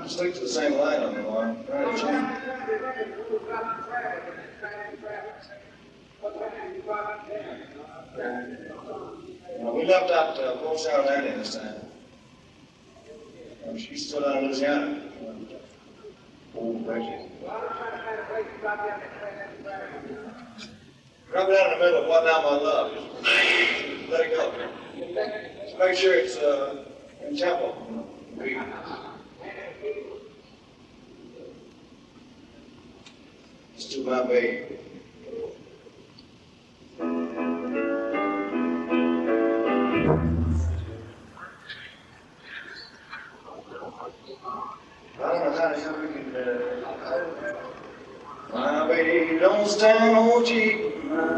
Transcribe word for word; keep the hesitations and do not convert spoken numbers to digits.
Stick to the same line on the line. Right, Jim? Well, we left out uh, Port Sarah Landing this time. Um, she's still out in Louisiana. Oh, Reggie. Drop it out in the middle of What Now My Love. Just let it go. Just make sure it's uh, in tempo. It's to my baby. I don't know how the hell we can uh, my baby don't stand no cheap.